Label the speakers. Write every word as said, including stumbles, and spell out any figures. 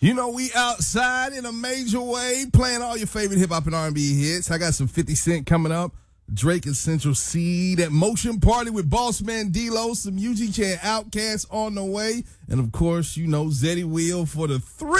Speaker 1: You know, we outside in a major way, playing all your favorite hip-hop and R and B hits. I got some fifty Cent coming up. Drake and Central C. That Motion Party with Boss Man D-Lo. Some U G K and Outkast on the way. And, of course, you know, Zeddy Will for the three.